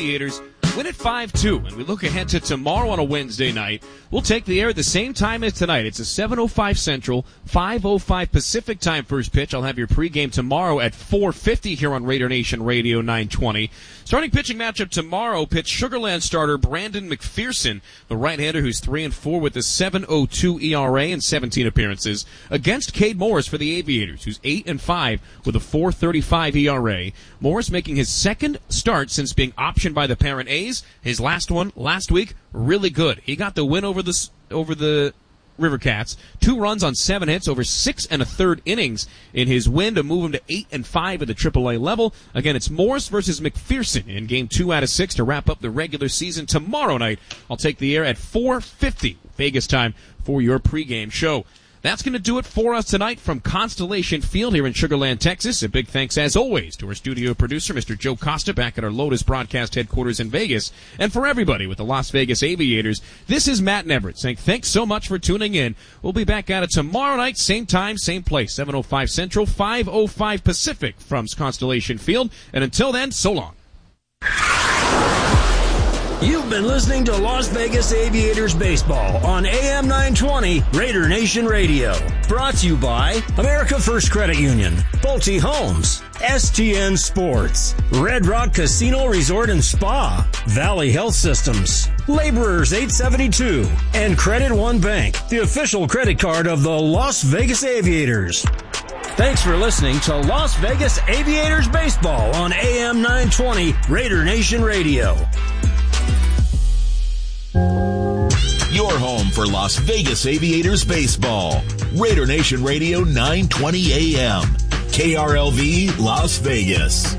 Aviators win at 5-2, and we look ahead to tomorrow on a Wednesday night. We'll take the air at the same time as tonight. It's a 7:05 Central, 5:05 Pacific time first pitch. I'll have your pregame tomorrow at 4:50 here on Raider Nation Radio 920. Starting pitching matchup tomorrow, pitch Sugarland starter Brandon McPherson, the right-hander who's 3-4 with a 7.02 ERA and 17 appearances, against Cade Morris for the Aviators, who's 8-5 with a 4.35 ERA. Morris making his second start since being optioned by the parent A's. His last one last week, really good. He got the win over the River Cats. 2 runs on 7 hits over 6 1/3 innings in his win to move him to 8-5 at the AAA level. Again, it's Morris versus McPherson in game 2 out of 6 to wrap up the regular season tomorrow night. I'll take the air at 4:50 Vegas time for your pregame show. That's going to do it for us tonight from Constellation Field here in Sugar Land, Texas. A big thanks, as always, to our studio producer, Mr. Joe Costa, back at our Lotus broadcast headquarters in Vegas. And for everybody with the Las Vegas Aviators, this is Matt and Everett saying thanks so much for tuning in. We'll be back at it tomorrow night, same time, same place, 7:05 Central, 5:05 Pacific from Constellation Field. And until then, so long. You've been listening to Las Vegas Aviators Baseball on AM 920 Raider Nation Radio. Brought to you by America First Credit Union, Pulte Homes, STN Sports, Red Rock Casino Resort and Spa, Valley Health Systems, Laborers 872, and Credit One Bank, the official credit card of the Las Vegas Aviators. Thanks for listening to Las Vegas Aviators Baseball on AM 920 Raider Nation Radio. Your home for Las Vegas Aviators baseball. Raider Nation Radio 920 AM. KRLV Las Vegas.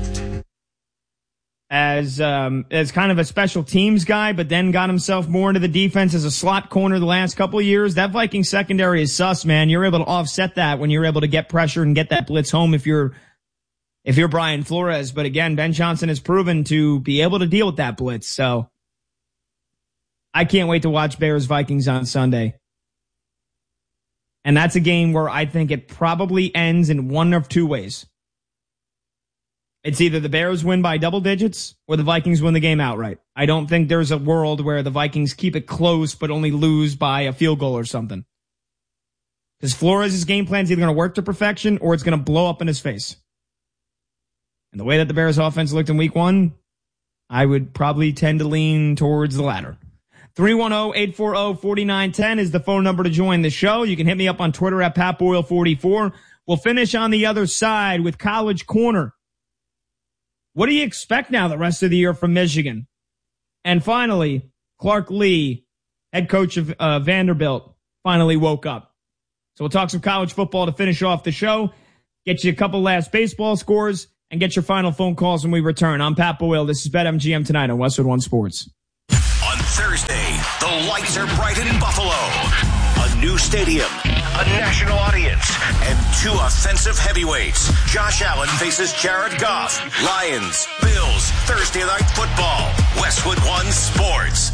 As kind of a special teams guy, but then got himself more into the defense as a slot corner the last couple of years. That Viking secondary is sus, man. You're able to offset that when you're able to get pressure and get that blitz home if you're Brian Flores. But again, Ben Johnson has proven to be able to deal with that blitz. So I can't wait to watch Bears-Vikings on Sunday. And that's a game where I think it probably ends in one of two ways. It's either the Bears win by double digits or the Vikings win the game outright. I don't think there's a world where the Vikings keep it close but only lose by a field goal or something. Because Flores' game plan is either going to work to perfection or it's going to blow up in his face. And the way that the Bears offense looked in week 1, I would probably tend to lean towards the latter. 310-840-4910 is the phone number to join the show. You can hit me up on Twitter at PatBoyle44. We'll finish on the other side with College Corner. What do you expect now the rest of the year from Michigan? And finally, Clark Lee, head coach of Vanderbilt, finally woke up. So we'll talk some college football to finish off the show, get you a couple last baseball scores, and get your final phone calls when we return. I'm Pat Boyle. This is BetMGM tonight on Westwood One Sports. On Thursday, the lights are bright in Buffalo. A new stadium, a national audience, and 2 offensive heavyweights. Josh Allen faces Jared Goff. Lions, Bills, Thursday night football. Westwood One Sports.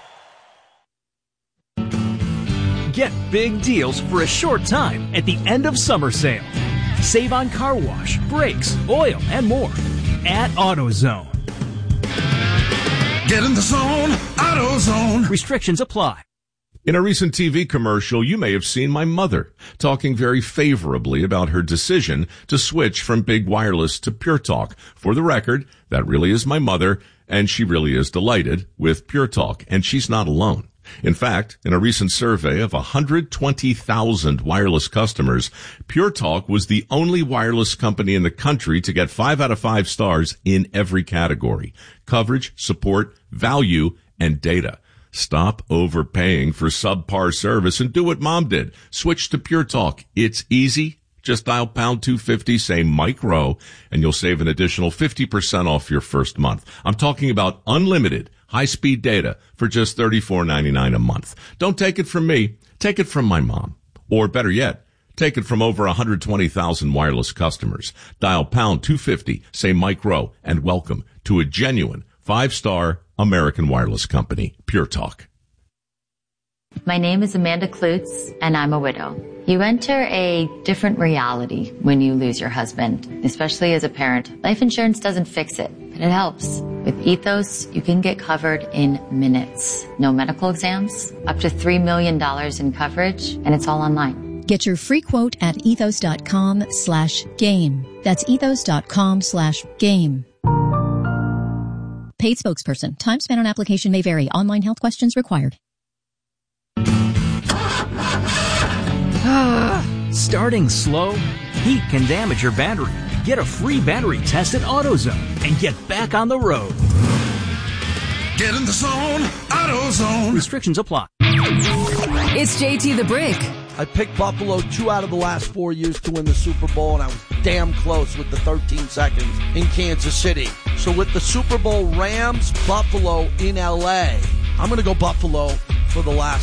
Get big deals for a short time at the end of summer sale. Save on car wash, brakes, oil, and more at AutoZone. Get in the zone, AutoZone. Restrictions apply. In a recent TV commercial, you may have seen my mother talking very favorably about her decision to switch from Big Wireless to Pure Talk. For the record, that really is my mother, and she really is delighted with Pure Talk, and she's not alone. In fact, in a recent survey of 120,000 wireless customers, Pure Talk was the only wireless company in the country to get 5 out of 5 stars in every category: coverage, support, value, and data. Stop overpaying for subpar service and do what Mom did. Switch to Pure Talk. It's easy. Just dial pound 250, say Mike Rowe, and you'll save an additional 50% off your first month. I'm talking about unlimited high-speed data for just $34.99 a month. Don't take it from me. Take it from my mom. Or better yet, take it from over 120,000 wireless customers. Dial pound 250, say Mike Rowe, and welcome to a genuine 5-star American wireless company, Pure Talk. My name is Amanda Klutz, and I'm a widow. You enter a different reality when you lose your husband, especially as a parent. Life insurance doesn't fix it, but it helps. With Ethos, you can get covered in minutes. No medical exams, up to $3 million in coverage, and it's all online. Get your free quote at ethos.com/game. That's ethos.com/game. Paid spokesperson. Time spent on application may vary. Online health questions required. Starting slow? Heat can damage your battery. Get a free battery test at AutoZone and get back on the road. Get in the zone, AutoZone. Restrictions apply. It's JT the Brick. I picked Buffalo 2 out of the last 4 years to win the Super Bowl, and I was damn close with the 13 seconds in Kansas City. So with the Super Bowl Rams, Buffalo in L.A., I'm going to go Buffalo for the last